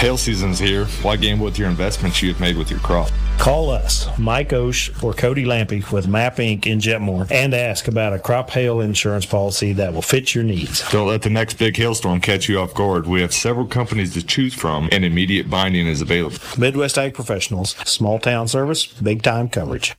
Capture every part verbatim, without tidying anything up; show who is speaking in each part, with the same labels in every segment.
Speaker 1: Hail season's here. Why gamble with your investments you have made with your crop?
Speaker 2: Call us, Mike Osh or Cody Lampy with MAP Incorporated in Jetmore, and ask about a crop hail insurance policy that will fit your needs.
Speaker 1: Don't let the next big hailstorm catch you off guard. We have several companies to choose from, and immediate binding is available.
Speaker 2: Midwest Ag Professionals, small town service, big time coverage.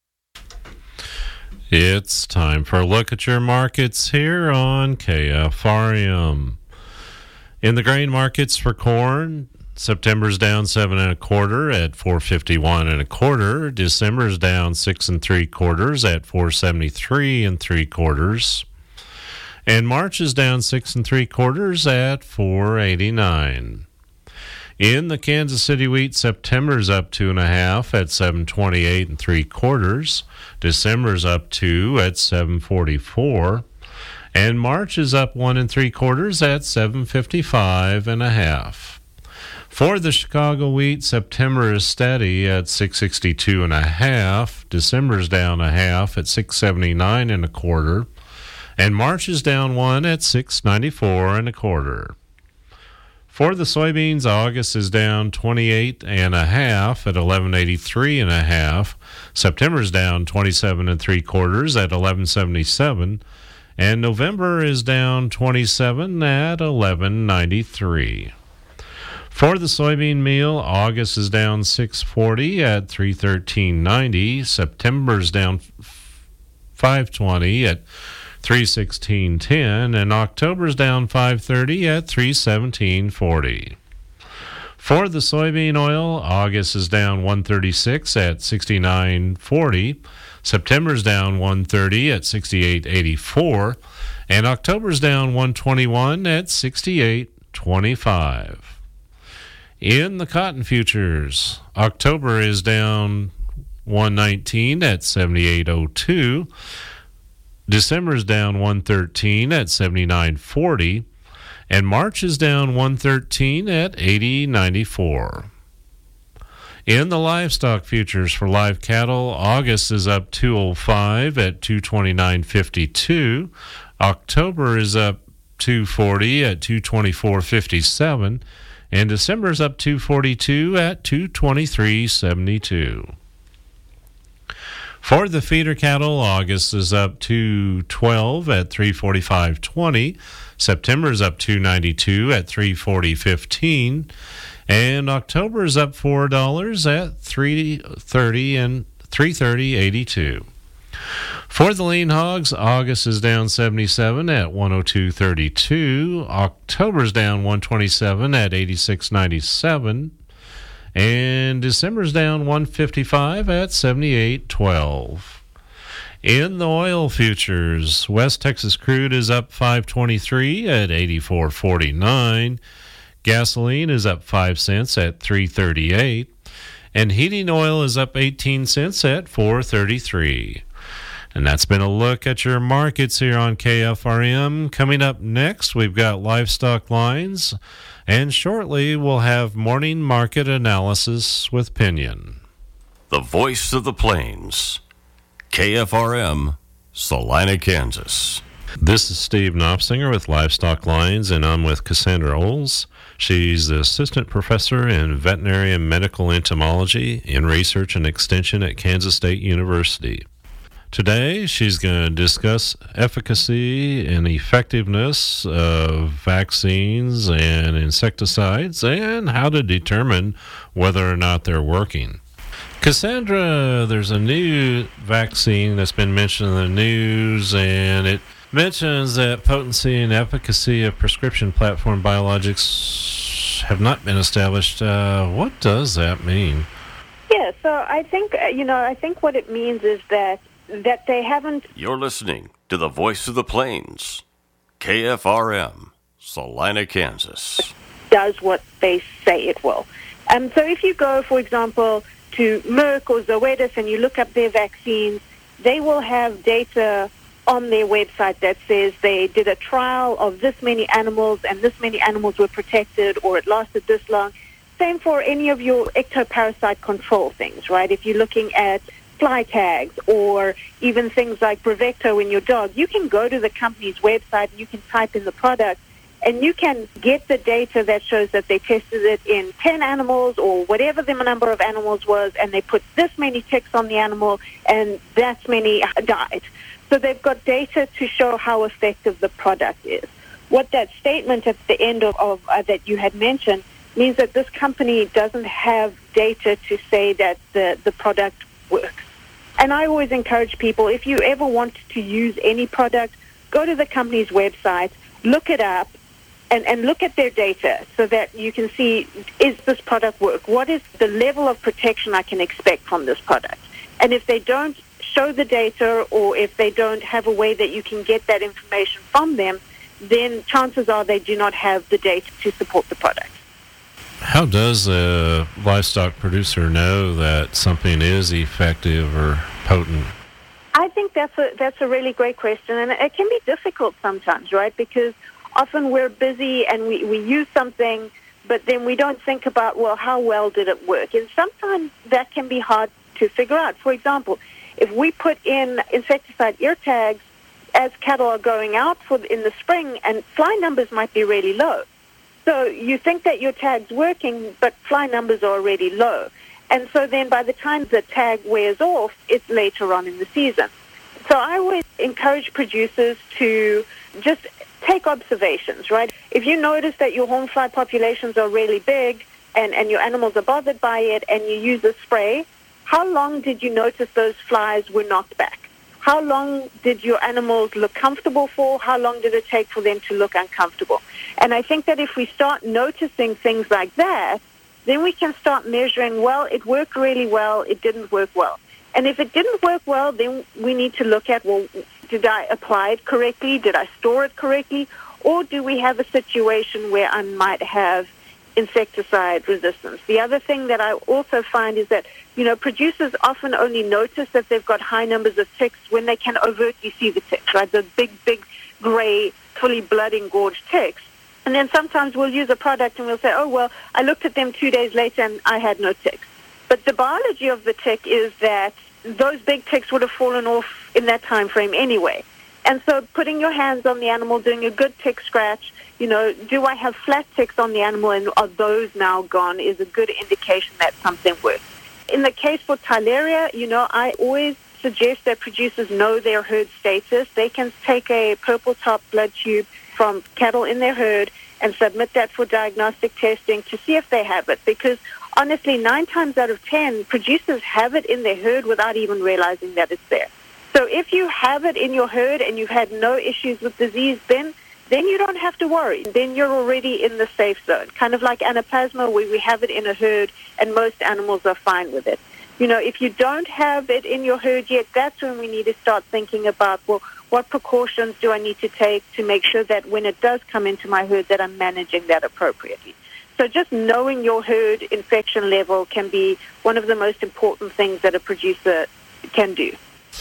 Speaker 3: It's time for a look at your markets here on K F R M. In the grain markets for corn, September's down seven and a quarter at four fifty-one and a quarter. December's down six and three quarters at four seventy-three and three quarters. And March is down six and three quarters at four eighty-nine. In the Kansas City wheat, September's up two and a half at seven twenty-eight and three quarters. December's up two at seven forty-four. And March is up one and three quarters at seven fifty-five and a half. For the Chicago wheat, September is steady at six sixty-two and a half. December's down a half at six seventy-nine and a quarter. And March is down one at six ninety-four and a quarter. For the soybeans, August is down twenty-eight and a half at eleven eighty-three and a half. September's down twenty-seven and three quarters at eleven seventy-seven, and November is down twenty-seven at eleven ninety-three. For the soybean meal, August is down six forty at three thirteen ninety. September's down five twenty at three sixteen ten, and October's down five thirty at three seventeen forty. For the soybean oil, August is down one thirty-six at sixty-nine forty. September's down one thirty at sixty-eight eighty-four, and October's down one twenty-one at sixty-eight twenty-five. In the cotton futures, October is down one nineteen at seventy-eight oh two. December's down one thirteen at seventy-nine forty, and March is down one thirteen at eighty ninety-four. In the livestock futures for live cattle, August is up two oh five at two twenty-nine fifty-two. October is up two forty at two twenty-four fifty-seven, and December's up two forty-two at two twenty-three seventy-two. For the feeder cattle, August is up two twelve at three forty-five twenty. September's up two ninety-two at three forty fifteen. And October is up four dollars at three thirty and three thirty eighty-two. For the lean hogs, August is down seventy-seven at one oh two thirty-two. October's down one twenty-seven at eighty-six ninety-seven. And December's down one fifty-five at seventy-eight twelve. In the oil futures, West Texas crude is up five twenty-three at eighty-four forty-nine. Gasoline is up five cents at three thirty-eight. And heating oil is up eighteen cents at four thirty-three. And that's been a look at your markets here on K F R M. Coming up next, we've got livestock lines. And shortly, we'll have morning market analysis with Pinion.
Speaker 4: The voice of the plains. K F R M, Salina, Kansas.
Speaker 3: This is Steve Knopsinger with Livestock Lines, and I'm with Cassandra Oles. She's the assistant professor in veterinary and medical entomology in research and extension at Kansas State University. Today, she's going to discuss efficacy and effectiveness of vaccines and insecticides and how to determine whether or not they're working. Cassandra, there's a new vaccine that's been mentioned in the news, and it mentions that potency and efficacy of prescription platform biologics have not been established. Uh, what does that mean?
Speaker 5: Yeah, so I think, uh, you know, I think what it means is that that they haven't...
Speaker 4: You're listening to the voice of the plains. K F R M, Salina, Kansas.
Speaker 5: ...does what they say it will. Um, so if you go, for example, to Merck or Zoetis and you look up their vaccines, they will have data on their website that says they did a trial of this many animals and this many animals were protected or it lasted this long. Same for any of your ectoparasite control things, right? If you're looking at fly tags or even things like Bravecto in your dog, you can go to the company's website and you can type in the product and you can get the data that shows that they tested it in ten animals or whatever the number of animals was, and they put this many ticks on the animal and that many died. So they've got data to show how effective the product is. What that statement at the end of, of uh, that you had mentioned means that this company doesn't have data to say that the, the product works. And I always encourage people, if you ever want to use any product, go to the company's website, look it up, and, and look at their data so that you can see, is this product work? What is the level of protection I can expect from this product? And if they don't show the data, or if they don't have a way that you can get that information from them, then chances are they do not have the data to support the product.
Speaker 3: How does a livestock producer know that something is effective or potent?
Speaker 5: I think that's a that's a really great question, and it can be difficult sometimes, right? Because often we're busy and we, we use something, but then we don't think about, well, how well did it work? And sometimes that can be hard to figure out. For example, if we put in insecticide ear tags as cattle are going out for in the spring, and fly numbers might be really low. So you think that your tag's working, but fly numbers are already low. And so then by the time the tag wears off, it's later on in the season. So I always encourage producers to just take observations, right? If you notice that your hornfly populations are really big and, and your animals are bothered by it and you use a spray, how long did you notice those flies were knocked back? How long did your animals look comfortable for? How long did it take for them to look uncomfortable? And I think that if we start noticing things like that, then we can start measuring, well, it worked really well, it didn't work well. And if it didn't work well, then we need to look at, well, did I apply it correctly? Did I store it correctly? Or do we have a situation where I might have insecticide resistance? The other thing that I also find is that, you know, producers often only notice that they've got high numbers of ticks when they can overtly see the ticks, right? The big, big, gray, fully blood-engorged ticks. And then sometimes we'll use a product and we'll say, oh, well, I looked at them two days later and I had no ticks. But the biology of the tick is that those big ticks would have fallen off in that time frame anyway. And so putting your hands on the animal, doing a good tick scratch, you know, do I have flat ticks on the animal and are those now gone, is a good indication that something works. In the case for Theileria, you know, I always suggest that producers know their herd status. They can take a purple top blood tube from cattle in their herd and submit that for diagnostic testing to see if they have it. Because honestly, nine times out of ten, producers have it in their herd without even realizing that it's there. So if you have it in your herd and you've had no issues with disease, then then you don't have to worry. Then you're already in the safe zone. Kind of like anaplasma, where we have it in a herd and most animals are fine with it. You know, if you don't have it in your herd yet, that's when we need to start thinking about, well, what precautions do I need to take to make sure that when it does come into my herd that I'm managing that appropriately. So just knowing your herd infection level can be one of the most important things that a producer can do.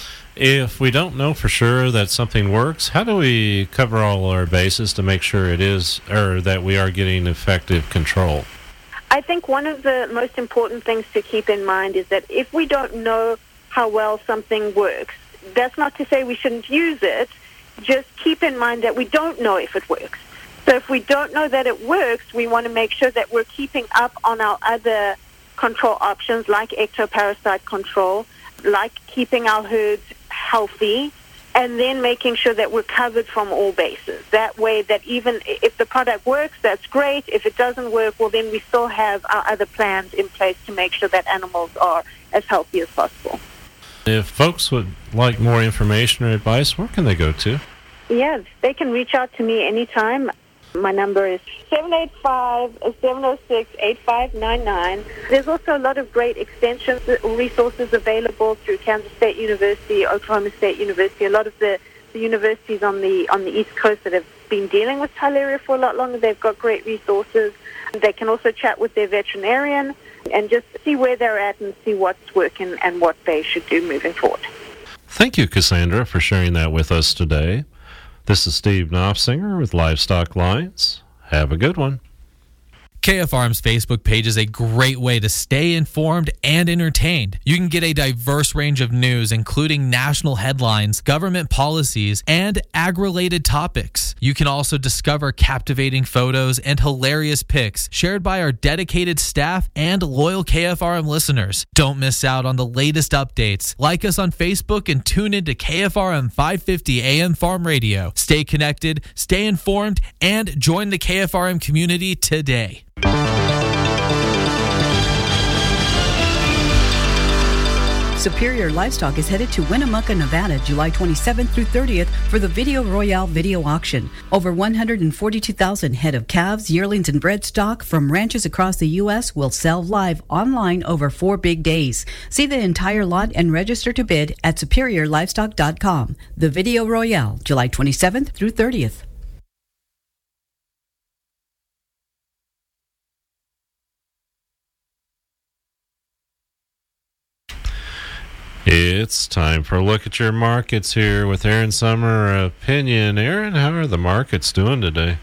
Speaker 3: If we don't know for sure that something works, how do we cover all our bases to make sure it is, or that we are getting effective control?
Speaker 5: I think one of the most important things to keep in mind is that if we don't know how well something works, that's not to say we shouldn't use it. Just keep in mind that we don't know if it works. So if we don't know that it works, we want to make sure that we're keeping up on our other control options like ectoparasite control, like keeping our herds healthy, and then making sure that we're covered from all bases. That way that even if the product works, that's great. If it doesn't work, well, then we still have our other plans in place to make sure that animals are as healthy as possible.
Speaker 3: If folks would like more information or advice, where can they go to?
Speaker 5: Yeah, they can reach out to me anytime. My number is seven eight five, seven oh six, eight five nine nine. There's also a lot of great extension resources available through Kansas State University, Oklahoma State University. A lot of the, the universities on the on the East Coast that have been dealing with Theileria for a lot longer, they've got great resources. They can also chat with their veterinarian and just see where they're at and see what's working and what they should do moving forward.
Speaker 3: Thank you, Cassandra, for sharing that with us today. This is Steve Knopfsinger with Livestock Lines. Have a good one.
Speaker 6: K F R M's Facebook page is a great way to stay informed and entertained. You can get a diverse range of news, including national headlines, government policies, and ag-related topics. You can also discover captivating photos and hilarious pics shared by our dedicated staff and loyal K F R M listeners. Don't miss out on the latest updates. Like us on Facebook and tune into K F R M five fifty A M Farm Radio. Stay connected, stay informed, and join the K F R M community today.
Speaker 7: Superior Livestock is headed to Winnemucca, Nevada, July twenty-seventh through thirtieth for the Video Royale video auction. Over one hundred forty-two thousand head of calves, yearlings, and bred stock from ranches across the U S will sell live online over four big days. See the entire lot and register to bid at superior livestock dot com. The Video Royale, July twenty-seventh through thirtieth.
Speaker 3: It's time for a look at your markets here with Aaron Summer Opinion. Aaron, how are the markets doing today?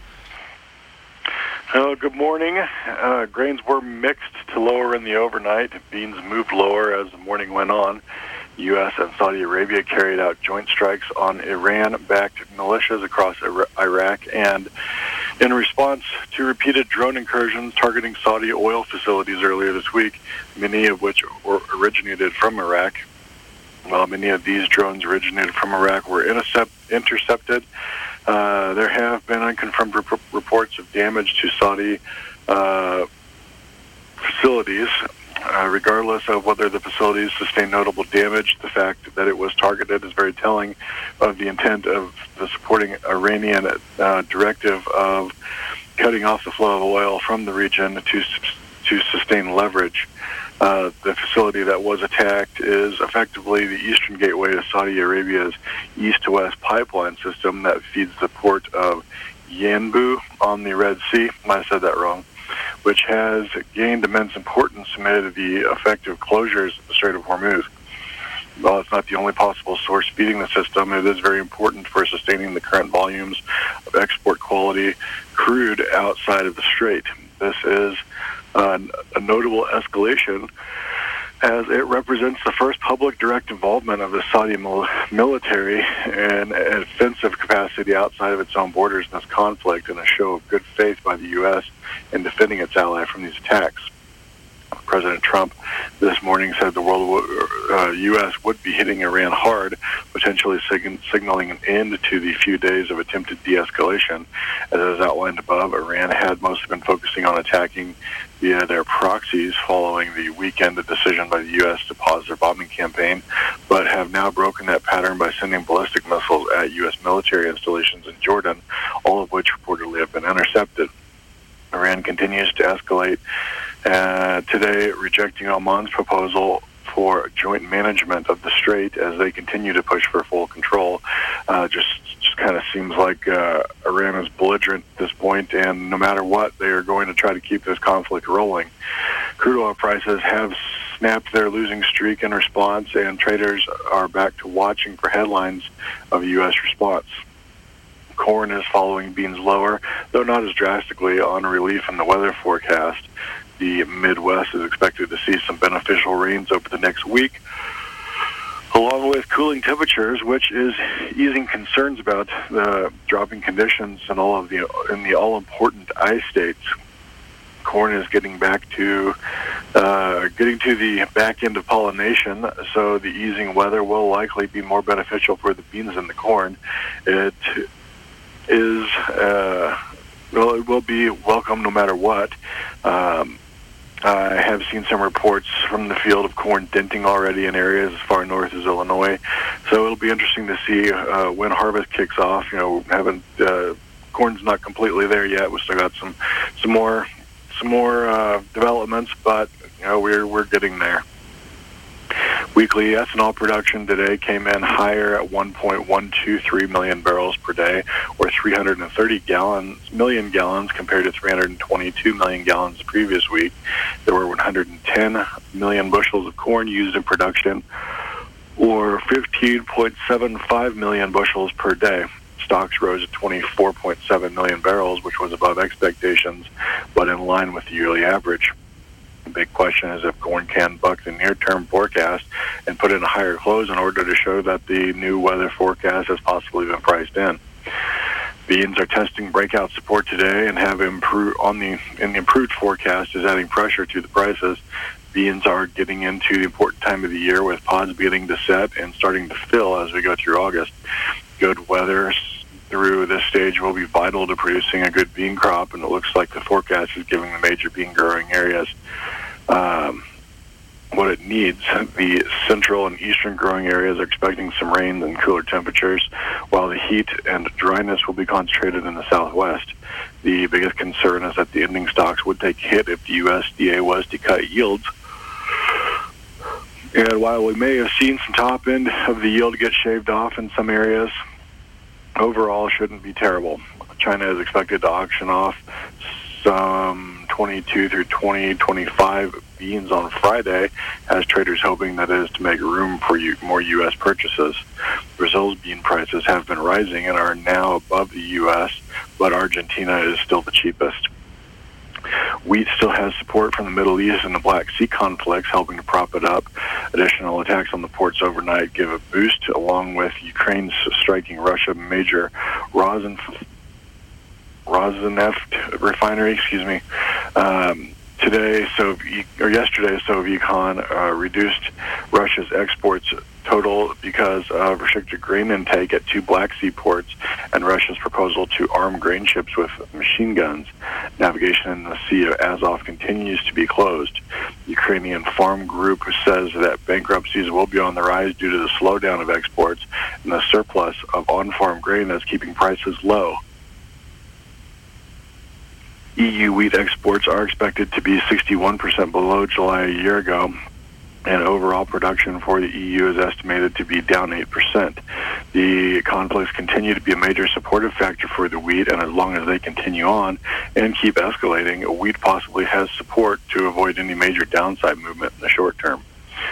Speaker 8: Uh, good morning. Uh, grains were mixed to lower in the overnight. Beans moved lower as the morning went on. U S and Saudi Arabia carried out joint strikes on Iran-backed militias across Iraq, and in response to repeated drone incursions targeting Saudi oil facilities earlier this week, many of which were originated from Iraq. While many of these drones originated from Iraq were intercept, intercepted, uh, there have been unconfirmed rep- reports of damage to Saudi uh, facilities. Uh, regardless of whether the facilities sustained notable damage, the fact that it was targeted is very telling of the intent of the supporting Iranian uh, directive of cutting off the flow of oil from the region to to sustain leverage. Uh, the facility that was attacked is effectively the eastern gateway to Saudi Arabia's east-to-west pipeline system that feeds the port of Yanbu on the Red Sea. I might have said that wrong. Which has gained immense importance amid the effective closures of the Strait of Hormuz. While it's not the only possible source feeding the system, it is very important for sustaining the current volumes of export quality crude outside of the strait. This is uh, a notable escalation as it represents the first public direct involvement of the Saudi mil- military in an offensive capacity outside of its own borders in this conflict, and a show of good faith by the U S in defending its ally from these attacks. President Trump this morning said the world w- uh, U S would be hitting Iran hard, potentially sig- signaling an end to the few days of attempted de-escalation. As is outlined above, Iran had mostly been focusing on attacking via their proxies following the weekend decision by the U S to pause their bombing campaign, but have now broken that pattern by sending ballistic missiles at U S military installations in Jordan, all of which reportedly have been intercepted. Iran continues to escalate uh, today, rejecting Oman's proposal for joint management of the strait as they continue to push for full control. Uh, just just kind of seems like uh, Iran is belligerent at this point, and no matter what, they are going to try to keep this conflict rolling. Crude oil prices have snapped their losing streak in response, and traders are back to watching for headlines of a U S response. Corn is following beans lower, though not as drastically, on relief in the weather forecast. The Midwest is expected to see some beneficial rains over the next week, along with cooling temperatures, which is easing concerns about the dropping conditions in all of the in the all-important ice states. Corn is getting back to uh, getting to the back end of pollination, so the easing weather will likely be more beneficial for the beans than the corn. It is uh, well, it will be welcome no matter what. Um, I have seen some reports from the field of corn denting already in areas as far north as Illinois, so it'll be interesting to see uh, when harvest kicks off. You know, haven't uh, corn's not completely there yet. We've still got some some more some more uh, developments, but you know we're we're getting there. Weekly ethanol production today came in higher at one point one two three million barrels per day, or three hundred thirty gallons, million gallons compared to three hundred twenty-two million gallons the previous week. There were one hundred ten million bushels of corn used in production, or fifteen point seven five million bushels per day. stocks rose to twenty-four point seven million barrels, which was above expectations, but in line with the yearly average. The big question is if corn can buck the near-term forecast and put in a higher close in order to show that the new weather forecast has possibly been priced in. Beans are testing breakout support today and have improved on the in the improved forecast is adding pressure to the prices. Beans are getting into the important time of the year with pods beginning to set and starting to fill as we go through August. Good weather through this stage will be vital to producing a good bean crop, and it looks like the forecast is giving the major bean growing areas um, what it needs. The central and eastern growing areas are expecting some rain and cooler temperatures, while the heat and dryness will be concentrated in the southwest. The biggest concern is that the ending stocks would take a hit if the U S D A was to cut yields. And while we may have seen some top end of the yield get shaved off in some areas, overall shouldn't be terrible. China is expected to auction off some twenty-two through twenty twenty-five beans on Friday, as traders hoping that is to make room for you, more U S purchases. Brazil's bean prices have been rising and are now above the U S, but Argentina is still the cheapest. Wheat still has support from the Middle East and the Black Sea conflicts helping to prop it up. Additional attacks on the ports overnight give a boost, along with Ukraine striking Russia major Rosin, Rosneft refinery, excuse me. Um, today, so or yesterday, Sovcon uh, reduced Russia's exports total because of restricted grain intake at two Black Sea ports and Russia's proposal to arm grain ships with machine guns. Navigation in the Sea of Azov continues to be closed. The Ukrainian Farm Group says that bankruptcies will be on the rise due to the slowdown of exports and the surplus of on-farm grain that's keeping prices low. E U wheat exports are expected to be sixty-one percent below July a year ago, and overall production for the E U is estimated to be down eight percent. The conflicts continue to be a major supportive factor for the wheat, and as long as they continue on and keep escalating, wheat possibly has support to avoid any major downside movement in the short term.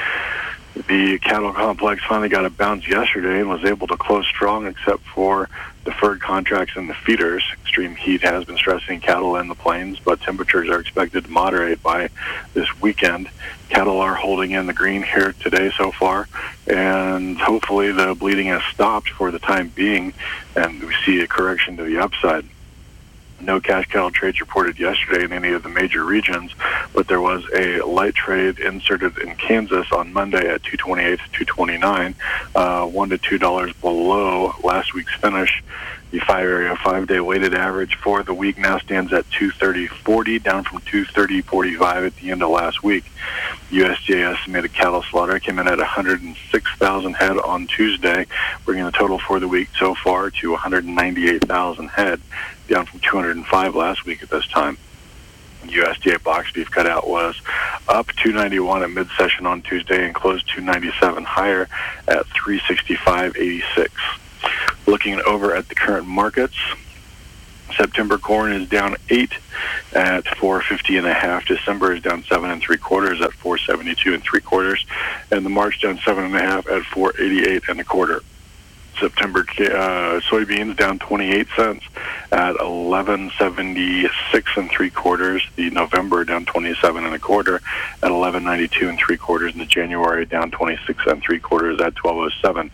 Speaker 8: The cattle complex finally got a bounce yesterday and was able to close strong except for deferred contracts in the feeders. Extreme heat has been stressing cattle in the plains, but temperatures are expected to moderate by this weekend. Cattle are holding in the green here today so far, and hopefully the bleeding has stopped for the time being, and we see a correction to the upside. No cash cattle trades reported yesterday in any of the major regions, but there was a light trade inserted in Kansas on Monday at two twenty-eight to two twenty-nine, uh, one to two dollars below last week's finish. The five-area five-day weighted average for the week now stands at two thirty forty, down from two thirty forty-five at the end of last week. U S D A estimated cattle slaughter came in at one hundred six thousand head on Tuesday, bringing the total for the week so far to one hundred ninety-eight thousand head, down from two hundred five last week at this time. U S D A box beef cutout was up two ninety-one at mid-session on Tuesday and closed two ninety-seven higher at three sixty-five eighty-six. Looking over at the current markets, September corn is down eight at four fifty and a half. December is down seven and three quarters at four seventy-two and three quarters, and the March down seven and a half at four eighty-eight and a quarter. September uh, soybeans down twenty-eight cents at eleven seventy-six and three quarters. The November down twenty-seven and a quarter at eleven ninety-two and three quarters, and the January down twenty-six and three quarters at twelve oh seven.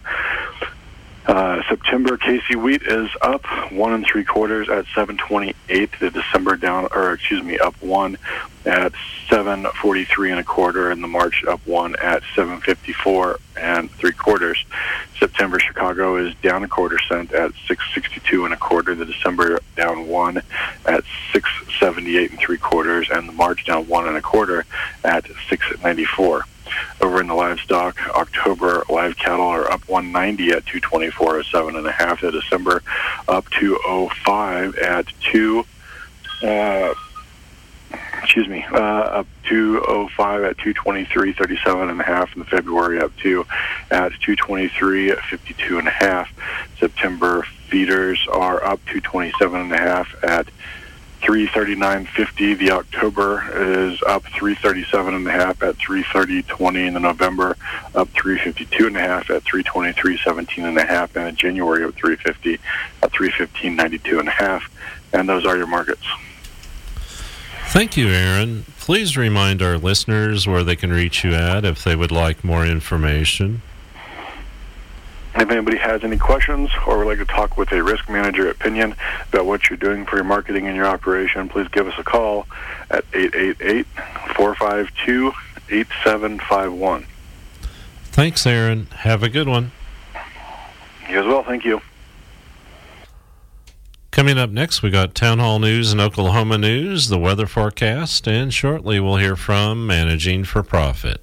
Speaker 8: Uh, September Casey wheat is up one and three quarters at seven twenty-eight. The December down, or excuse me, up one at seven forty-three and a quarter, and the March up one at seven fifty-four and three quarters. September Chicago is down a quarter cent at six sixty-two and a quarter. The December down one at six seventy-eight and three quarters, and the March down one and a quarter at six ninety-four. Over in the livestock, October live cattle are up one ninety at two twenty-four oh seven and a half. The December up two oh five at two. Uh, excuse me, uh, up two oh five at two twenty-three thirty-seven and a half. And the February up two at two twenty-three fifty-two and a half. September feeders are up two twenty-seven and a half at three thirty-nine fifty. The October is up three thirty-seven and a half at three thirty twenty. And the November up three fifty-two and a half at three twenty-three seventeen and a half. And in January up three fifty at three fifteen ninety-two and a half. And those are your markets.
Speaker 3: Thank you, Aaron. Please remind our listeners where they can reach you at if they would like more information.
Speaker 8: If anybody has any questions or would like to talk with a risk manager at Pinion about what you're doing for your marketing and your operation, please give us a call at eight eight eight, four five two, eight seven five one.
Speaker 3: Thanks, Aaron. Have a good one.
Speaker 8: You as well. Thank you.
Speaker 3: Coming up next, we got Town Hall News and Oklahoma News, the weather forecast, and shortly we'll hear from Managing for Profit.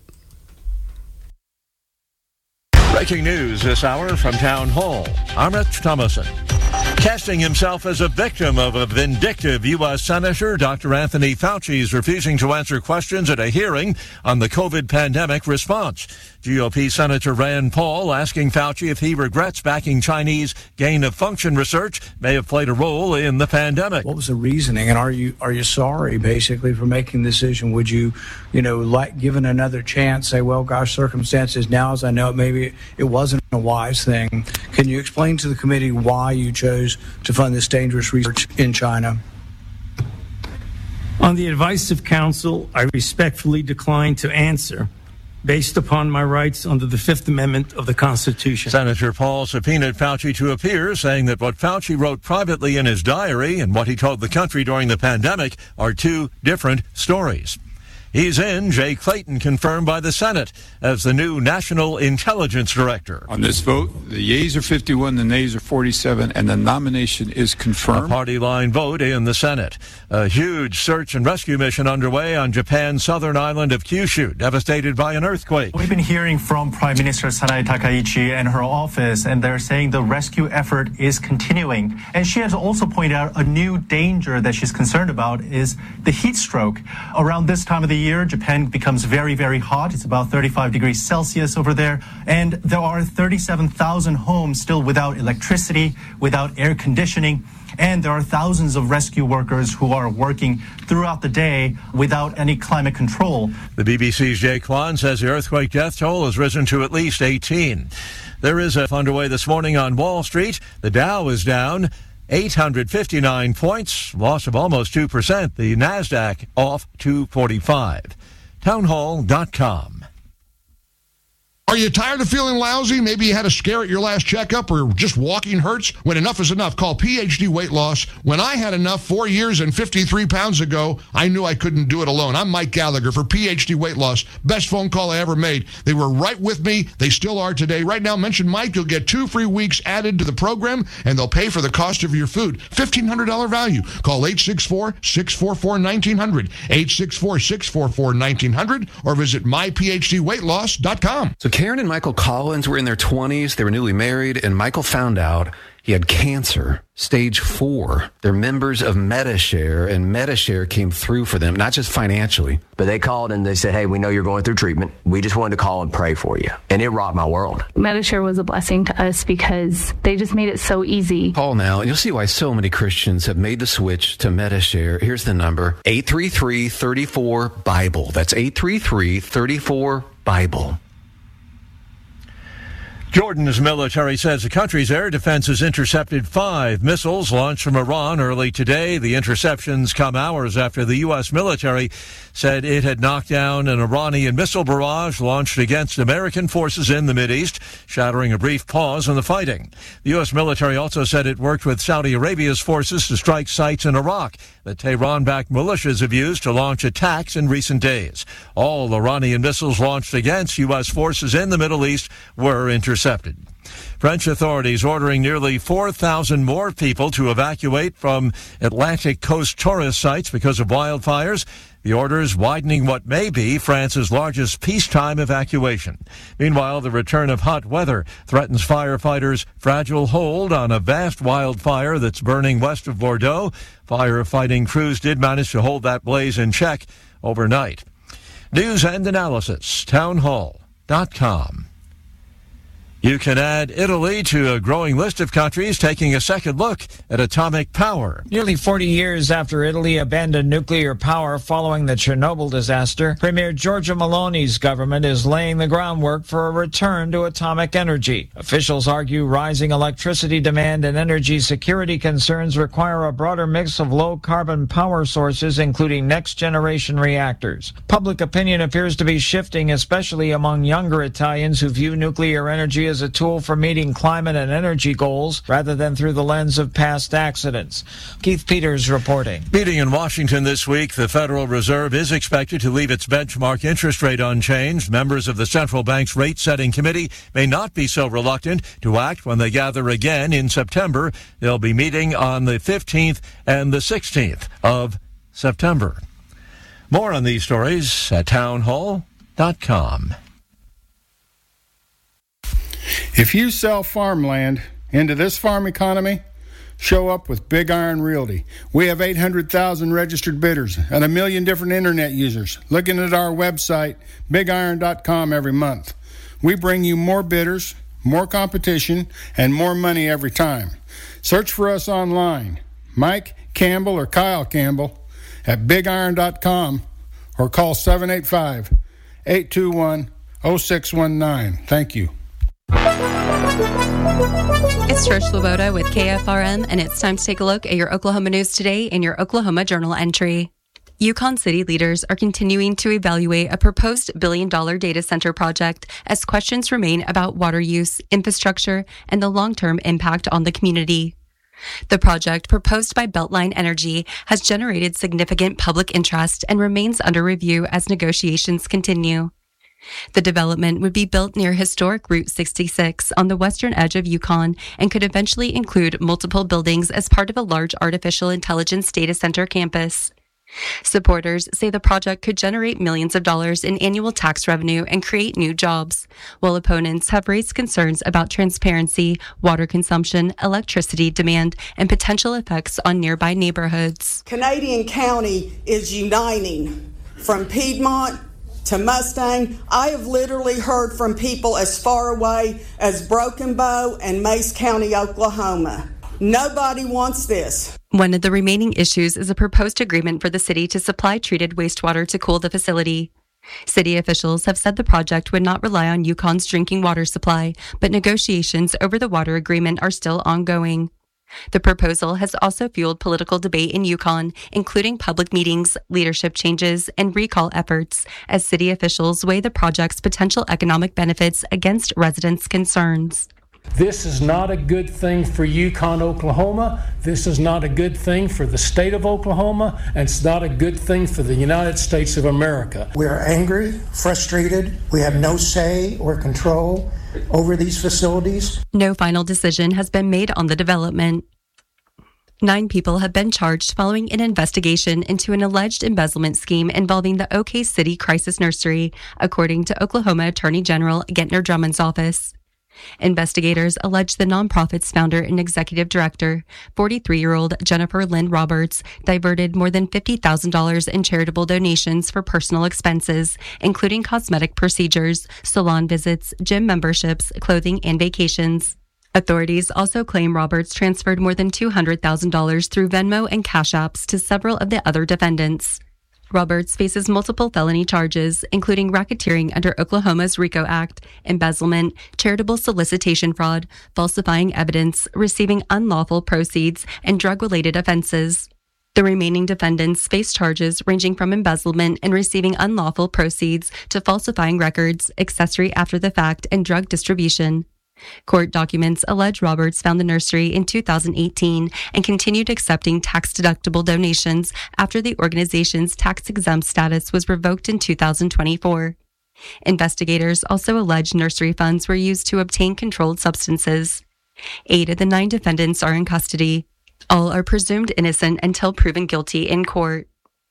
Speaker 9: Breaking news this hour from Town Hall. I'm Rich Thomason. Casting himself as a victim of a vindictive U S Senator, Doctor Anthony Fauci is refusing to answer questions at a hearing on the COVID pandemic response. G O P Senator Rand Paul asking Fauci if he regrets backing Chinese gain-of-function research may have played a role in the pandemic.
Speaker 10: What was the reasoning, and are you are you sorry, basically, for making the decision? Would you, you know, like given another chance, say, well, gosh, circumstances now, as I know it, maybe it wasn't a wise thing. Can you explain to the committee why you chose to fund this dangerous research in China?
Speaker 11: On the advice of counsel, I respectfully decline to answer based upon my rights under the Fifth Amendment of the Constitution.
Speaker 9: Senator Paul subpoenaed Fauci to appear, saying that what Fauci wrote privately in his diary and what he told the country during the pandemic are two different stories. He's in. Jay Clayton confirmed by the Senate as the new National Intelligence Director.
Speaker 12: On this vote, the yeas are fifty-one, the nays are forty-seven, and the nomination is confirmed.
Speaker 9: A party line vote in the Senate. A huge search and rescue mission underway on Japan's southern island of Kyushu, devastated by an earthquake.
Speaker 13: We've been hearing from Prime Minister Sanae Takaichi and her office, and they're saying the rescue effort is continuing. And she has also pointed out a new danger that she's concerned about is the heat stroke. Around this time of the year, Japan becomes very, very hot. It's about thirty-five degrees Celsius over there. And there are thirty-seven thousand homes still without electricity, without air conditioning. And there are thousands of rescue workers who are working throughout the day without any climate control.
Speaker 9: The B B C's Jay Kwan says the earthquake death toll has risen to at least eighteen. There is a underway this morning on Wall Street. The Dow is down eight hundred fifty-nine points, loss of almost two percent. The NASDAQ off two forty-five. townhall dot com.
Speaker 14: Are you tired of feeling lousy? Maybe you had a scare at your last checkup or just walking hurts? When enough is enough, call P H D Weight Loss. When I had enough four years and fifty-three pounds ago, I knew I couldn't do it alone. I'm Mike Gallagher for P H D Weight Loss. Best phone call I ever made. They were right with me. They still are today. Right now, mention Mike. You'll get two free weeks added to the program, and they'll pay for the cost of your food. fifteen hundred dollars value. Call eight six four, six four four, one nine zero zero, eight six four, six four four, one nine zero zero, or visit my p h d weight loss dot com.
Speaker 15: So Karen and Michael Collins were in their twenties. They were newly married, and Michael found out he had cancer, stage four. They're members of Medi-Share, and Medi-Share came through for them, not just financially.
Speaker 16: But they called and they said, hey, we know you're going through treatment. We just wanted to call and pray for you. And it rocked my world.
Speaker 17: Medi-Share was a blessing to us because they just made it so easy.
Speaker 15: Call now, and you'll see why so many Christians have made the switch to Medi-Share. Here's the number, eight three three, three four, Bible. That's eight three three, three four, Bible.
Speaker 9: Jordan's military says the country's air defense has intercepted five missiles launched from Iran early today. The interceptions come hours after the U S military said it had knocked down an Iranian missile barrage launched against American forces in the Mideast, shattering a brief pause in the fighting. The U S military also said it worked with Saudi Arabia's forces to strike sites in Iraq that Tehran-backed militias have used to launch attacks in recent days. All Iranian missiles launched against U S forces in the Middle East were intercepted. French authorities ordering nearly four thousand more people to evacuate from Atlantic coast tourist sites because of wildfires. The orders widening what may be France's largest peacetime evacuation. Meanwhile, the return of hot weather threatens firefighters' fragile hold on a vast wildfire that's burning west of Bordeaux. Firefighting crews did manage to hold that blaze in check overnight. News and analysis, townhall dot com. You can add Italy to a growing list of countries taking a second look at atomic power.
Speaker 18: Nearly forty years after Italy abandoned nuclear power following the Chernobyl disaster, Premier Giorgia Meloni's government is laying the groundwork for a return to atomic energy. Officials argue rising electricity demand and energy security concerns require a broader mix of low-carbon power sources, including next-generation reactors. Public opinion appears to be shifting, especially among younger Italians who view nuclear energy as a tool for meeting climate and energy goals rather than through the lens of past accidents. Keith Peters reporting.
Speaker 9: Meeting in Washington this week, the Federal Reserve is expected to leave its benchmark interest rate unchanged. Members of the central bank's rate-setting committee may not be so reluctant to act when they gather again in September. They'll be meeting on the fifteenth and the sixteenth of September. More on these stories at townhall dot com.
Speaker 19: If you sell farmland into this farm economy, show up with Big Iron Realty. We have eight hundred thousand registered bidders and a million different internet users looking at our website, big iron dot com, every month. We bring you more bidders, more competition, and more money every time. Search for us online, Mike Campbell or Kyle Campbell at big iron dot com, or call seven eight five, eight two one, oh six one nine. Thank you.
Speaker 20: It's Trish Laboda with K F R M, and it's time to take a look at your Oklahoma news today in your Oklahoma Journal entry. Yukon City leaders are continuing to evaluate a proposed billion-dollar data center project as questions remain about water use, infrastructure, and the long-term impact on the community. The project, proposed by Beltline Energy, has generated significant public interest and remains under review as negotiations continue. The development would be built near historic Route sixty-six on the western edge of Yukon and could eventually include multiple buildings as part of a large artificial intelligence data center campus. Supporters say the project could generate millions of dollars in annual tax revenue and create new jobs, while opponents have raised concerns about transparency, water consumption, electricity demand, and potential effects on nearby neighborhoods.
Speaker 21: Canadian County is uniting from Piedmont to Mustang. I have literally heard from people as far away as Broken Bow and Mace County, Oklahoma. Nobody wants this.
Speaker 20: One of the remaining issues is a proposed agreement for the city to supply treated wastewater to cool the facility. City officials have said the project would not rely on Yukon's drinking water supply, but negotiations over the water agreement are still ongoing. The proposal has also fueled political debate in Yukon, including public meetings, leadership changes, and recall efforts, as city officials weigh the project's potential economic benefits against residents' concerns.
Speaker 22: This is not a good thing for Yukon, Oklahoma. This is not a good thing for the state of Oklahoma, and it's not a good thing for the United States of America.
Speaker 23: We are angry, frustrated. We have no say or control over these facilities.
Speaker 20: No final decision has been made on the development. Nine people have been charged following an investigation into an alleged embezzlement scheme involving the OK City Crisis Nursery, according to Oklahoma Attorney General Gentner Drummond's office. Investigators allege the nonprofit's founder and executive director, forty-three-year-old Jennifer Lynn Roberts, diverted more than fifty thousand dollars in charitable donations for personal expenses, including cosmetic procedures, salon visits, gym memberships, clothing, and vacations. Authorities also claim Roberts transferred more than two hundred thousand dollars through Venmo and Cash Apps to several of the other defendants. Roberts faces multiple felony charges, including racketeering under Oklahoma's RICO Act, embezzlement, charitable solicitation fraud, falsifying evidence, receiving unlawful proceeds, and drug-related offenses. The remaining defendants face charges ranging from embezzlement and receiving unlawful proceeds to falsifying records, accessory after the fact, and drug distribution. Court documents allege Roberts found the nursery in two thousand eighteen and continued accepting tax-deductible donations after the organization's tax-exempt status was revoked in two thousand twenty-four. Investigators also allege nursery funds were used to obtain controlled substances. Eight of the nine defendants are in custody. All are presumed innocent until proven guilty in court.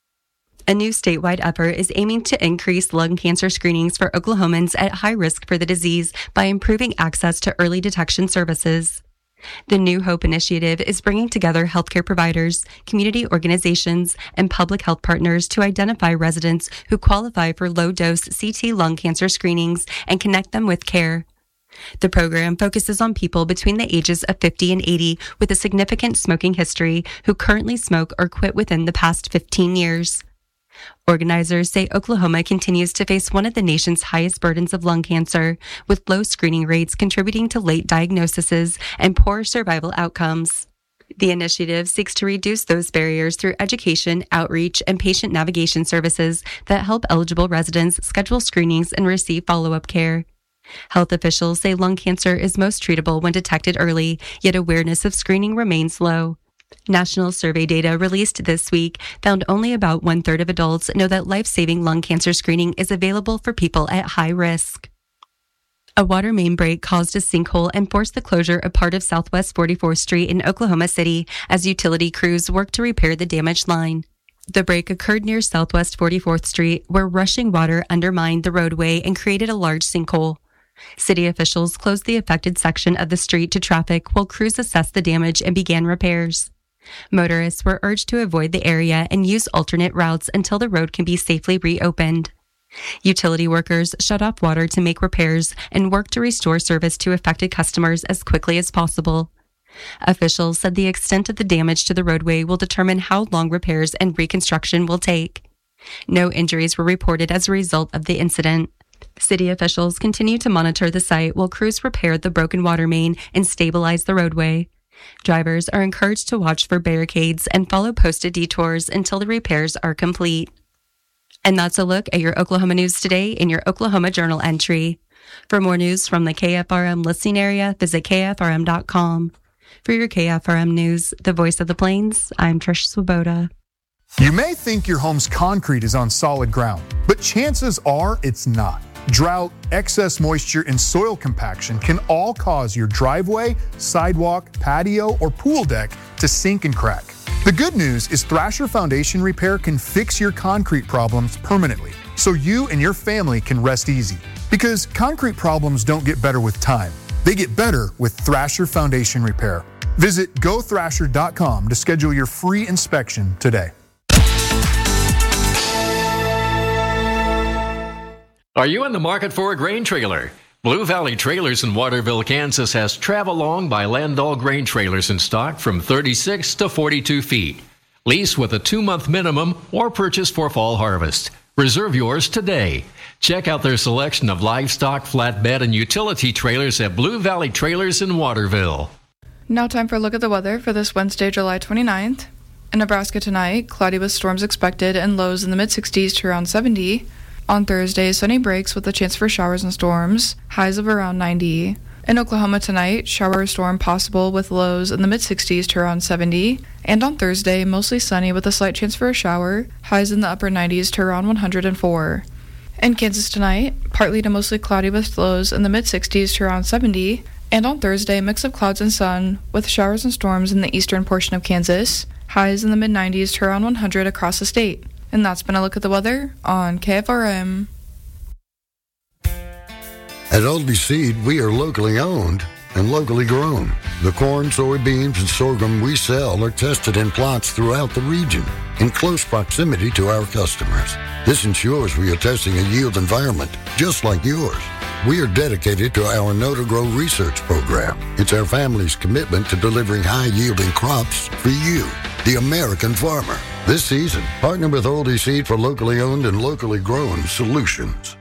Speaker 20: A new statewide effort is aiming to increase lung cancer screenings for Oklahomans at high risk for the disease by improving access to early detection services. The New Hope Initiative is bringing together healthcare providers, community organizations, and public health partners to identify residents who qualify for low-dose C T lung cancer screenings and connect them with care. The program focuses on people between the ages of fifty and eighty with a significant smoking history who currently smoke or quit within the past fifteen years. Organizers say Oklahoma continues to face one of the nation's highest burdens of lung cancer, with low screening rates contributing to late diagnoses and poor survival outcomes. The initiative seeks to reduce those barriers through education, outreach, and patient navigation services that help eligible residents schedule screenings and receive follow-up care. Health officials say lung cancer is most treatable when detected early, yet awareness of screening remains low. National survey data released this week found only about one-third of adults know that life-saving lung cancer screening is available for people at high risk. A water main break caused a sinkhole and forced the closure of part of Southwest forty-fourth Street in Oklahoma City as utility crews worked to repair the damaged line. The break occurred near Southwest forty-fourth Street, where rushing water undermined the roadway and created a large sinkhole. City officials closed the affected section of the street to traffic while crews assessed the damage and began repairs. Motorists were urged to avoid the area and use alternate routes until the road can be safely reopened. Utility workers shut off water to make repairs and worked to restore service to affected customers as quickly as possible. Officials said the extent of the damage to the roadway will determine how long repairs and reconstruction will take. No injuries were reported as a result of the incident. City officials continue to monitor the site while crews repair the broken water main and stabilize the roadway. Drivers are encouraged to watch for barricades and follow posted detours until the repairs are complete. And that's a look at your Oklahoma news today in your Oklahoma Journal entry. For more news from the K F R M listening area, visit K F R M dot com. For your K F R M News, the voice of the Plains, I'm Trish Swoboda.
Speaker 1: You may think your home's concrete is on solid ground, but chances are it's not. Drought, excess moisture, and soil compaction can all cause your driveway, sidewalk, patio, or pool deck to sink and crack. The good news is Thrasher Foundation Repair can fix your concrete problems permanently, so you and your family can rest easy. Because concrete problems don't get better with time. They get better with Thrasher Foundation Repair. Visit go thrasher dot com to schedule your free inspection today.
Speaker 2: Are you in the market for a grain trailer? Blue Valley Trailers in Waterville, Kansas has Travelong by Landau grain trailers in stock from thirty-six to forty-two feet. Lease with a two-month minimum or purchase for fall harvest. Reserve yours today. Check out their selection of livestock, flatbed, and utility trailers at Blue Valley Trailers in Waterville.
Speaker 4: Now time for a look at the weather for this Wednesday, July twenty-ninth. In Nebraska tonight, cloudy with storms expected and lows in the mid-sixties to around seventy. On Thursday, sunny breaks with a chance for showers and storms, highs of around ninety. In Oklahoma tonight, shower or storm possible with lows in the mid-sixties to around seventy. And on Thursday, mostly sunny with a slight chance for a shower, highs in the upper nineties to around one hundred four. In Kansas tonight, partly to mostly cloudy with lows in the mid-sixties to around seventy. And on Thursday, a mix of clouds and sun with showers and storms in the eastern portion of Kansas, highs in the mid-nineties to around one hundred across the state. And that's been a look at the weather on K F R M.
Speaker 24: At Oldie Seed, we are locally owned and locally grown. The corn, soybeans, and sorghum we sell are tested in plots throughout the region in close proximity to our customers. This ensures we are testing a yield environment just like yours. We are dedicated to our Know to Grow research program. It's our family's commitment to delivering high-yielding crops for you, the American farmer. This season, partner with Oldie Seed for locally owned and locally grown solutions.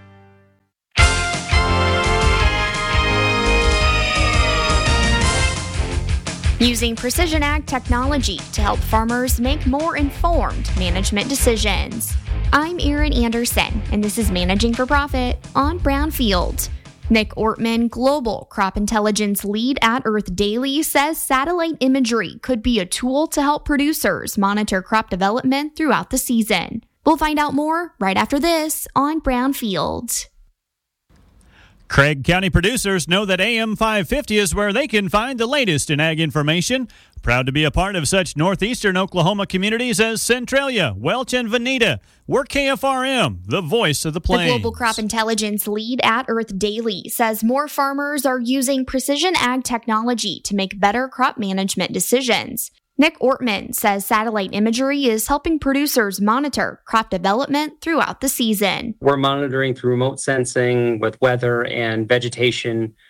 Speaker 25: Using Precision Ag technology to help farmers make more informed management decisions. I'm Erin Anderson, and this is Managing for Profit on Brownfield. Nick Ortman, Global Crop Intelligence Lead at Earth Daily, says satellite imagery could be a tool to help producers monitor crop development throughout the season. We'll find out more right after this on Brownfield.
Speaker 26: Craig County producers know that A M five fifty is where they can find the latest in ag information. Proud to be a part of such northeastern Oklahoma communities as Centralia, Welch, and Veneta. We're K F R M, the voice of the plains.
Speaker 25: The Global Crop Intelligence Lead at Earth Daily says more farmers are using precision ag technology to make better crop management decisions. Nick Ortman says satellite imagery is helping producers monitor crop development throughout the season.
Speaker 27: We're monitoring through remote sensing with weather and vegetation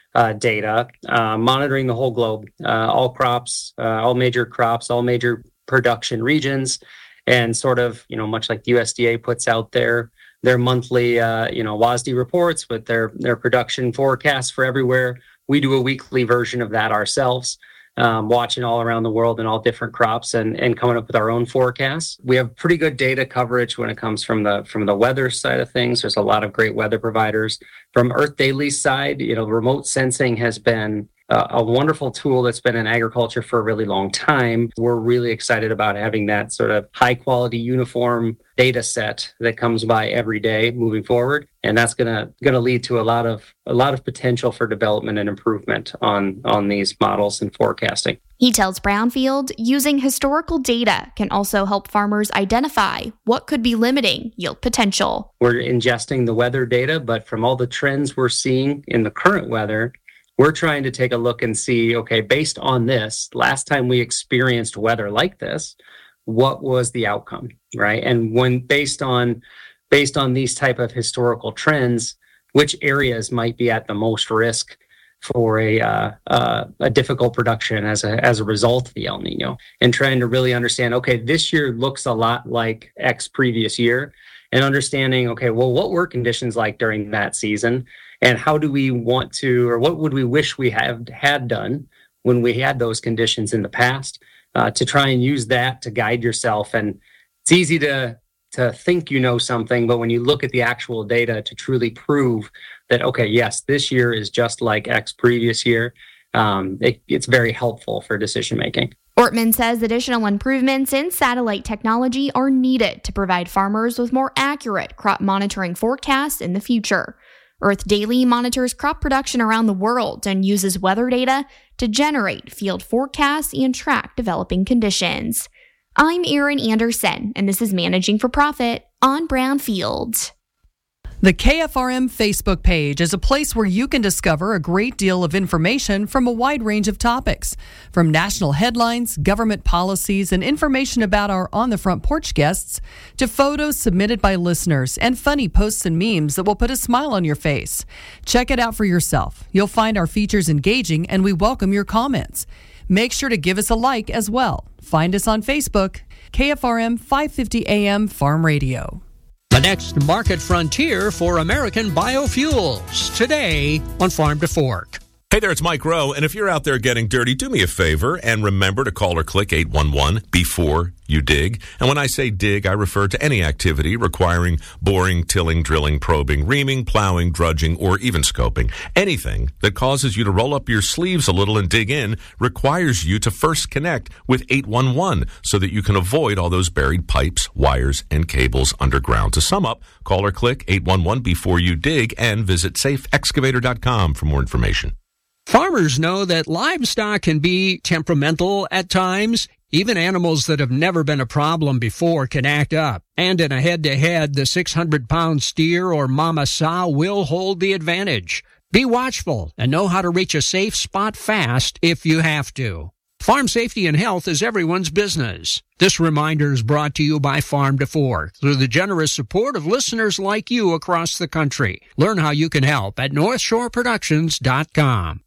Speaker 3: uh, data, uh, monitoring the whole globe, uh, all crops, uh, all major crops, all major production regions, and sort of, you know, much like the U S D A puts out their their monthly, uh, you know, W A S D reports with their their production forecasts for everywhere. We do a weekly version of that ourselves, um, watching all around the world and all different crops and, and coming up with our own forecasts. We have pretty good data coverage when it comes from the from the weather side of things. There's a lot of great weather providers. From Earth Daily's side, you know, remote sensing has been uh, a wonderful tool that's been in agriculture for a really long time. We're really excited about having that sort of high quality uniform data set that comes by every day moving forward. And that's gonna gonna lead to a lot of a lot of potential for development and improvement on, on these models and forecasting.
Speaker 25: He tells Brownfield using historical data can also help farmers identify what could be limiting yield potential.
Speaker 3: We're ingesting the weather data, but from all the trends we're seeing in the current weather, we're trying to take a look and see, okay, based on this, last time we experienced weather like this, what was the outcome, right? And when based on based on these type of historical trends, which areas might be at the most risk for a uh, uh, a difficult production as a as a result of the El Nino, and trying to really understand, okay, this year looks a lot like X previous year, and understanding, okay, well, what were conditions like during that season, and how do we want to, or what would we wish we had had done when we had those conditions in the past, uh, to try and use that to guide yourself. And it's easy to to think you know something, but when you look at the actual data to truly prove that, okay, yes, this year is just like X previous year, um, it, it's very helpful for decision making.
Speaker 25: Ortman says additional improvements in satellite technology are needed to provide farmers with more accurate crop monitoring forecasts in the future. Earth Daily monitors crop production around the world and uses weather data to generate field forecasts and track developing conditions. I'm Erin Anderson, and this is Managing for Profit on Brownfield.
Speaker 5: The K F R M Facebook page is a place where you can discover a great deal of information from a wide range of topics, from national headlines, government policies, and information about our On the Front Porch guests, to photos submitted by listeners and funny posts and memes that will put a smile on your face. Check it out for yourself. You'll find our features engaging, and we welcome your comments. Make sure to give us a like as well. Find us on Facebook, K F R M five fifty A M Farm Radio.
Speaker 6: The next market frontier for American biofuels, today on Farm to Fork.
Speaker 7: Hey there, it's Mike Rowe, and if you're out there getting dirty, do me a favor and remember to call or click eight one one before you dig. And when I say dig, I refer to any activity requiring boring, tilling, drilling, probing, reaming, plowing, drudging, or even scoping. Anything that causes you to roll up your sleeves a little and dig in requires you to first connect with eight one one so that you can avoid all those buried pipes, wires, and cables underground. To sum up, call or click eight one one before you dig and visit safe excavator dot com for more information.
Speaker 6: Farmers know that livestock can be temperamental at times. Even animals that have never been a problem before can act up. And in a head-to-head, the six hundred pound steer or mama sow will hold the advantage. Be watchful and know how to reach a safe spot fast if you have to. Farm safety and health is everyone's business. This reminder is brought to you by Farm to Fork through the generous support of listeners like you across the country. Learn how you can help at north shore productions dot com.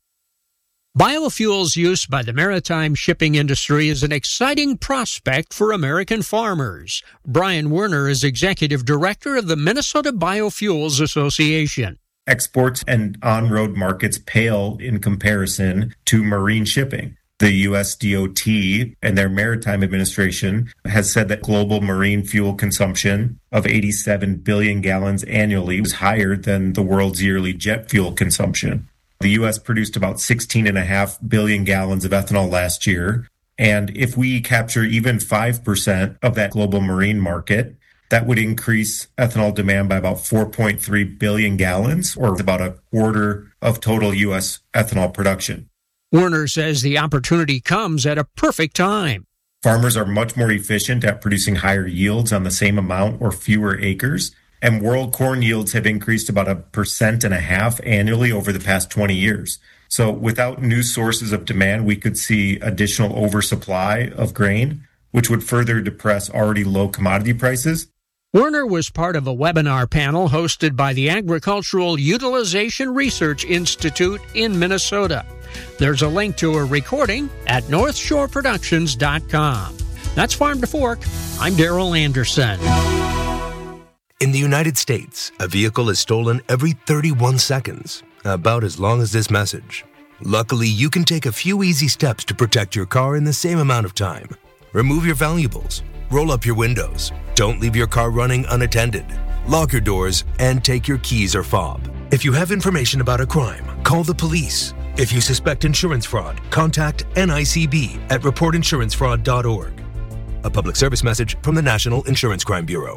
Speaker 6: Biofuels use by the maritime shipping industry is an exciting prospect for American farmers. Brian Werner is Executive Director of the Minnesota Biofuels Association.
Speaker 8: Exports and on-road markets pale in comparison to marine shipping. The U S D O T and their Maritime Administration has said that global marine fuel consumption of eighty-seven billion gallons annually was higher than the world's yearly jet fuel consumption. The U S produced about sixteen point five billion gallons of ethanol last year. And if we capture even five percent of that global marine market, that would increase ethanol demand by about four point three billion gallons, or about a quarter of total U S ethanol production.
Speaker 6: Werner says the opportunity comes at a perfect time.
Speaker 8: Farmers are much more efficient at producing higher yields on the same amount or fewer acres. And world corn yields have increased about a percent and a half annually over the past twenty years. So without new sources of demand, we could see additional oversupply of grain, which would further depress already low commodity prices.
Speaker 6: Werner was part of a webinar panel hosted by the Agricultural Utilization Research Institute in Minnesota. There's a link to a recording at north shore productions dot com. That's Farm to Fork. I'm Daryl Anderson.
Speaker 10: In the United States, a vehicle is stolen every thirty-one seconds, about as long as this message. Luckily, you can take a few easy steps to protect your car in the same amount of time. Remove your valuables, roll up your windows, don't leave your car running unattended, lock your doors, and take your keys or fob. If you have information about a crime, call the police. If you suspect insurance fraud, contact N I C B at report insurance fraud dot org. A public service message from the National Insurance Crime Bureau.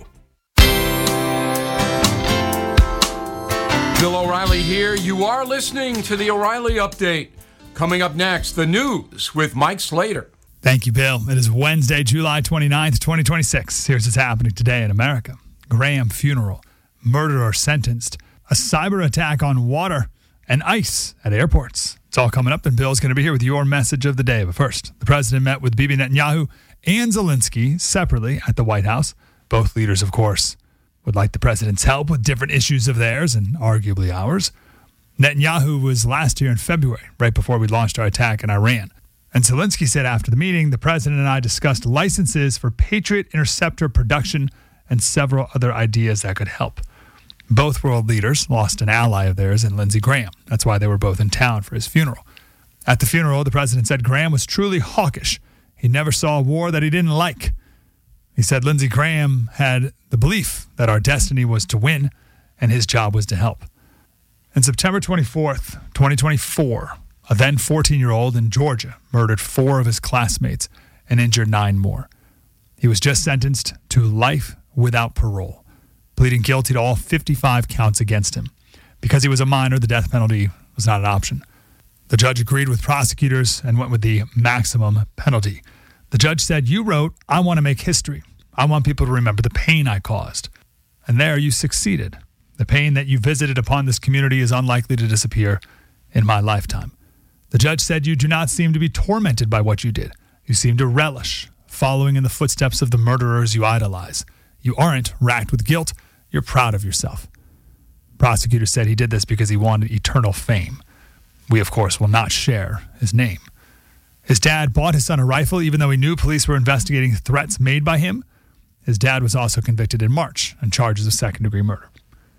Speaker 11: Bill O'Reilly here. You are listening to the O'Reilly Update. Coming up next, the news with Mike Slater.
Speaker 12: Thank you, Bill. It is Wednesday, July twenty-ninth, twenty twenty-six. Here's what's happening today in America. Graham funeral, murderer sentenced, a cyber attack on water, and ICE at airports. It's all coming up, and Bill's going to be here with your message of the day. But first, the president met with Bibi Netanyahu and Zelensky separately at the White House. Both leaders, of course, would like the president's help with different issues of theirs and arguably ours. Netanyahu was last year in February, right before we launched our attack in Iran. And Zelensky said after the meeting, the president and I discussed licenses for Patriot interceptor production and several other ideas that could help. Both world leaders lost an ally of theirs in Lindsey Graham. That's why they were both in town for his funeral. At the funeral, the president said Graham was truly hawkish. He never saw a war that he didn't like. He said Lindsey Graham had the belief that our destiny was to win and his job was to help. On September twenty-fourth, twenty twenty-four, a then fourteen-year-old in Georgia murdered four of his classmates and injured nine more. He was just sentenced to life without parole, pleading guilty to all fifty-five counts against him. Because he was a minor, the death penalty was not an option. The judge agreed with prosecutors and went with the maximum penalty. The judge said, "You wrote, I want to make history. I want people to remember the pain I caused. And there you succeeded. The pain that you visited upon this community is unlikely to disappear in my lifetime." The judge said, "You do not seem to be tormented by what you did. You seem to relish following in the footsteps of the murderers you idolize. You aren't racked with guilt. You're proud of yourself." Prosecutors said he did this because he wanted eternal fame. We, of course, will not share his name. His dad bought his son a rifle even though he knew police were investigating threats made by him. His dad was also convicted in March on charges of second-degree murder.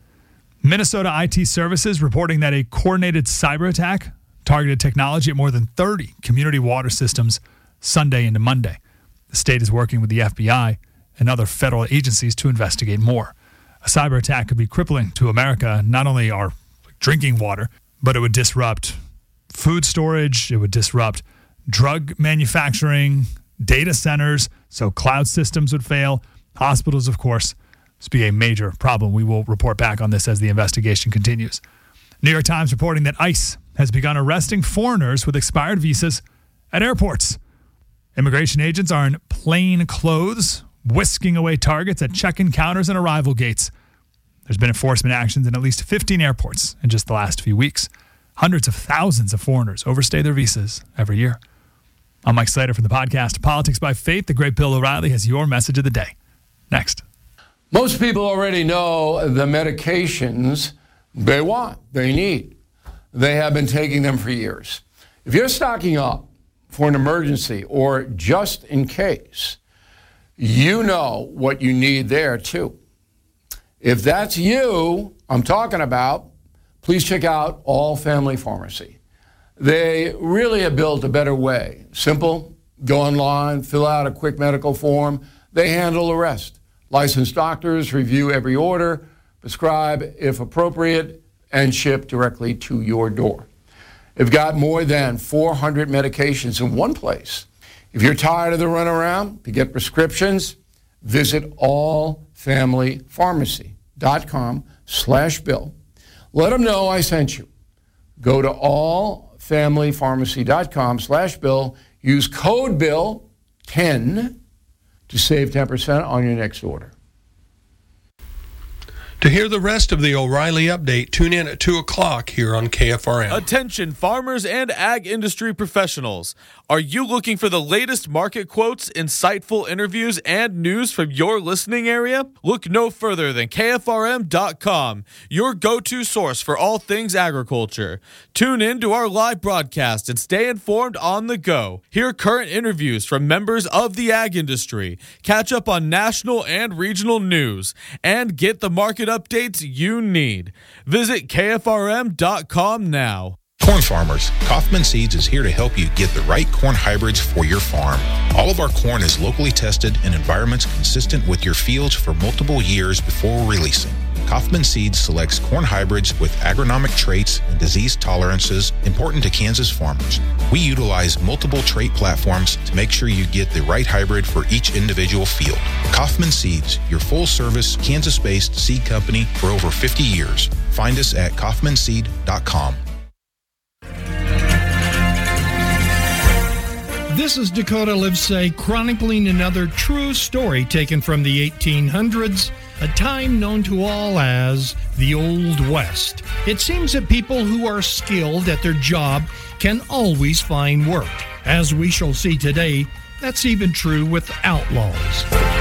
Speaker 12: Minnesota I T Services reporting that a coordinated cyber attack targeted technology at more than thirty community water systems Sunday into Monday. The state is working with the F B I and other federal agencies to investigate more. A cyber attack could be crippling to America, not only our drinking water, but it would disrupt food storage, it would disrupt drug manufacturing, data centers, so cloud systems would fail. Hospitals, of course, this would be a major problem. We will report back on this as the investigation continues. New York Times reporting that ICE has begun arresting foreigners with expired visas at airports. Immigration agents are in plain clothes, whisking away targets at check-in counters and arrival gates. There's been enforcement actions in at least fifteen airports in just the last few weeks. Hundreds of thousands of foreigners overstay their visas every year. I'm Mike Slater from the podcast Politics by Faith. The great Bill O'Reilly has your message of the day. Next.
Speaker 11: Most people already know the medications they want, they need. They have been taking them for years. If you're stocking up for an emergency or just in case, you know what you need there too. If that's you I'm talking about, please check out All Family Pharmacy. They really have built a better way. Simple, go online, fill out a quick medical form. They handle the rest. Licensed doctors review every order, prescribe if appropriate, and ship directly to your door. They've got more than four hundred medications in one place. If you're tired of the runaround to get prescriptions, visit all family pharmacy dot com slash bill. Let them know I sent you. Go to all family pharmacy dot com slash bill. Use code bill ten to save ten percent on your next order.
Speaker 13: To hear the rest of the O'Reilly Update, tune in at two o'clock here on K F R M.
Speaker 14: Attention farmers and ag industry professionals. Are you looking for the latest market quotes, insightful interviews, and news from your listening area? Look no further than K F R M dot com, your go-to source for all things agriculture. Tune in to our live broadcast and stay informed on the go. Hear current interviews from members of the ag industry, catch up on national and regional news, and get the market updates you need. Visit K F R M dot com now.
Speaker 15: Corn farmers, Kaufman Seeds is here to help you get the right corn hybrids for your farm. All of our corn is locally tested in environments consistent with your fields for multiple years before releasing. Kaufman Seeds selects corn hybrids with agronomic traits and disease tolerances important to Kansas farmers. We utilize multiple trait platforms to make sure you get the right hybrid for each individual field. Kaufman Seeds, your full-service, Kansas-based seed company for over fifty years. Find us at Kaufman Seed dot com.
Speaker 16: This is Dakota Livesay chronicling another true story taken from the eighteen hundreds, a time known to all as the Old West. It seems that people who are skilled at their job can always find work. As we shall see today, that's even true with outlaws.